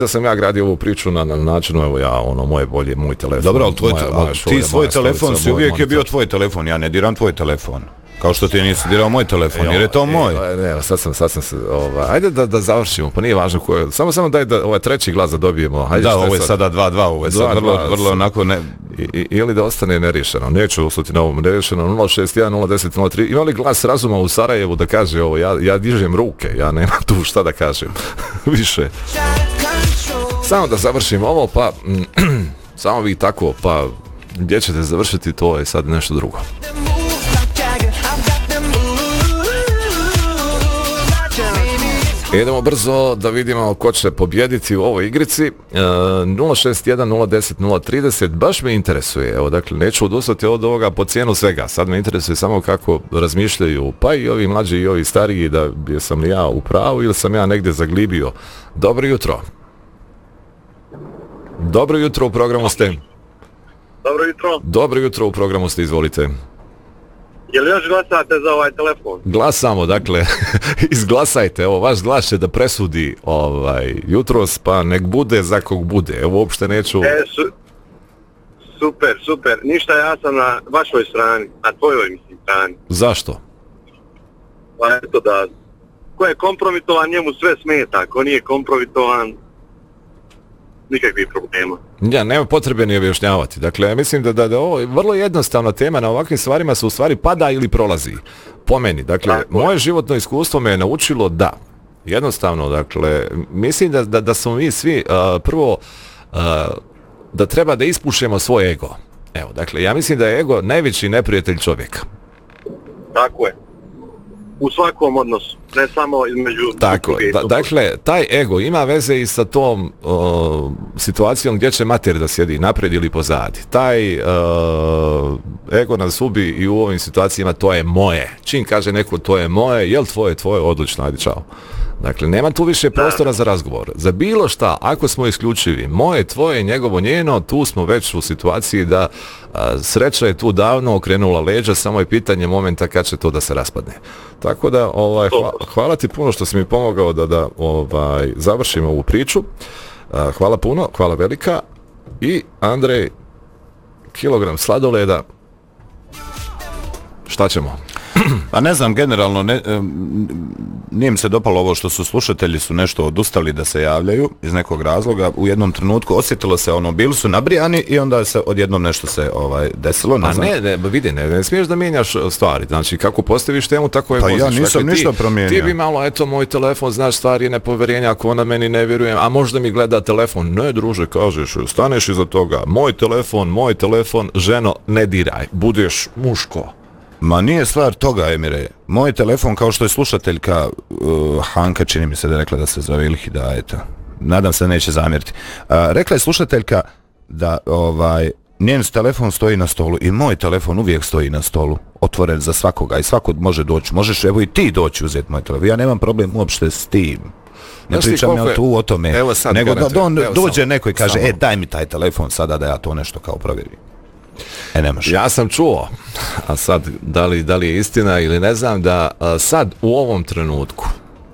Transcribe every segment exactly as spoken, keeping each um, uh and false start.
da sam ja gradio ovu priču na, na načinu, evo ja, ono, moje bolje, moj telefon. Dobro, ali tvoj, moja, ali moja šolja, ti svoj telefon si uvijek monitor. je bio tvoj telefon, ja ne diram tvoj telefon. Kao što ti nisi dirao moj telefon, jer je to moj. E, ne, sad sam, sad sam se, ovaj, ajde da, da završimo, pa nije važno ko je, samo, samo daj da ovaj treći glas da dobijemo. Ajde, da, ovo je sada dva dva, ovo je sad vrlo, vrlo onako ne... I, i, ili da ostane neriješeno, neću uslati na ovom neriješeno, nula šest jedan nula deset nula tri, ima li glas razuma u Sarajevu da kaže ovo, ja, ja dižem ruke, ja nemam tu šta da kažem, više. Samo da završim ovo, pa, samo vi tako, pa, gdje ćete završiti, to je sad nešto drugo. Idemo brzo da vidimo ko će pobjediti u ovoj igrici. E, nula šest jedan nula deset nula trideset, baš me interesuje. Evo, dakle, neću odustati od ovoga po cijenu svega. Sad me interesuje samo kako razmišljaju, pa i ovi mlađi i ovi stariji, da sam li ja u pravu ili sam ja negdje zaglibio. Dobro jutro. Dobro jutro, u programu ste. Dobro jutro. Dobro jutro, u programu ste, izvolite. Je li još glasate za ovaj telefon? Glasamo, dakle, izglasajte, evo, vaš glas će da presudi ovaj, jutros, pa nek bude za kog bude, evo, uopšte neću... E, su, super, super, ništa, ja sam na vašoj strani, na tvojoj, mislim, strani. Zašto? Pa eto da, ko je kompromitovan, njemu sve smeta, ko nije kompromitovan, nikakvih problema. Ja, nema potrebe ni objašnjavati. Dakle, ja mislim da, da, da ovo je vrlo jednostavna tema, na ovakvim stvarima se u stvari pada ili prolazi. Po meni. Dakle, tako, moje životno iskustvo me je naučilo da, jednostavno, dakle, mislim da, da, da smo mi svi, uh, prvo, uh, da treba da ispušemo svoj ego. Evo, dakle, ja mislim da je ego najveći neprijatelj čovjeka. Tako je. U svakom odnosu, ne samo između... Tako, da, dakle, taj ego ima veze i sa tom uh, situacijom gdje će mater da sjedi napred ili pozadi. Taj uh, ego nas ubi i u ovim situacijama, to je moje. Čim kaže neko to je moje, jel tvoje, tvoje, odlično, ajde, čao. Dakle, nema tu više prostora za razgovor. Za bilo šta, ako smo isključivi, moje, tvoje, njegovo, njeno, tu smo već u situaciji da a, sreća je tu davno okrenula leđa, samo je pitanje momenta kad će to da se raspadne. Tako da, ovaj, hvala, hvala ti puno što si mi pomogao da, da ovaj, završimo ovu priču. A, hvala puno, hvala velika. I Andrej, kilogram sladoleda, šta ćemo? Pa ne znam, generalno, ne, nije mi se dopalo ovo što su slušatelji su nešto odustali da se javljaju iz nekog razloga. U jednom trenutku osjetilo se ono, bili su nabrijani i onda se odjednom nešto se ovaj desilo. Ne A znam. ne, ne, vidi, ne, ne smiješ da mijenjaš stvari. Znači, kako postaviš temu, tako je pa voziš. Ja nisam dakle, ništa ti, promijenio. Ti bi malo, eto, moj telefon, znaš, stvari nepovjerenja, ako ona meni ne vjerujem, a možda mi gleda telefon. Ne, druže, kažeš, staneš iza toga. Moj telefon, moj telefon, ženo, ne diraj, budeš muško. Ma nije stvar toga, Emire. Moj telefon, kao što je slušateljka uh, Hanka, čini mi se da je rekla da se zove ili Hidajeta. Nadam se da neće zamjeriti. Uh, rekla je slušateljka da ovaj, njen telefon stoji na stolu i moj telefon uvijek stoji na stolu, otvoren za svakoga i svako može doći. Možeš, evo i ti doći uzeti moj telefon. Ja nemam problem uopšte s tim. Ne Znaš pričam ja tu o tome. Evo sad, nego da, da on evo dođe samo, neko i kaže, samo. e, daj mi taj telefon sada da ja to nešto kao provjerim. E, nemaš. Ja sam čuo, a sad da li, da li je istina ili ne znam, da a, sad u ovom trenutku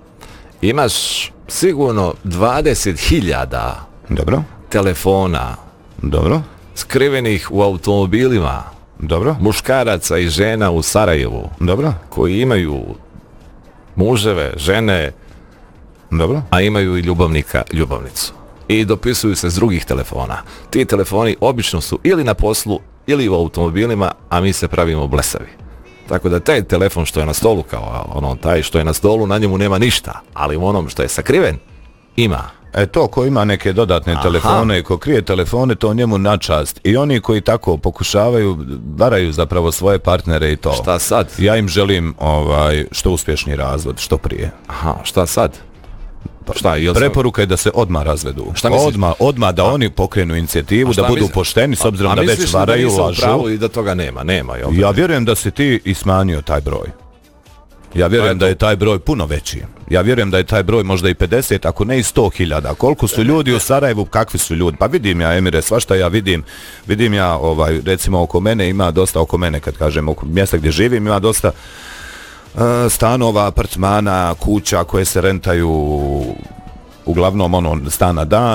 imaš sigurno dvadeset hiljada Dobro. telefona Dobro. skrivenih u automobilima, Dobro. muškaraca i žena u Sarajevu, Dobro. koji imaju muževe, žene, Dobro. a imaju i ljubavnika, ljubavnicu. I dopisuju se s drugih telefona. Ti telefoni obično su ili na poslu ili u automobilima, a mi se pravimo blesavi. Tako da taj telefon što je na stolu, kao ono, taj što je na stolu, na njemu nema ništa, ali u onom što je sakriven, ima. E to ko ima neke dodatne Aha. telefone i ko krije telefone, to njemu na čast. I oni koji tako pokušavaju, varaju zapravo svoje partnere i to. Šta sad? Ja im želim ovaj, što uspješni razvod, što prije. Aha, šta sad? Šta, jel preporuka je da se odmah razvedu. Šta misliš? Odmah, odmah da a, oni pokrenu inicijativu, da budu misli? pošteni s obzirom a, a da već varaju, da lažu. I da toga nema, nema. Jel? Ja vjerujem da si ti i smanjio taj broj. Ja vjerujem da je taj broj puno veći. Ja vjerujem da je taj broj možda i pedeset, ako ne i sto hiljada. Koliko su ljudi u Sarajevu, kakvi su ljudi? Pa vidim ja, Emire, svašta ja vidim. Vidim ja, ovaj, recimo oko mene ima dosta, oko mene kad kažem, oko mjesta gdje živim ima dosta uh, stanova, apartmana, kuća koje se rentaju uglavnom ono stan na dan.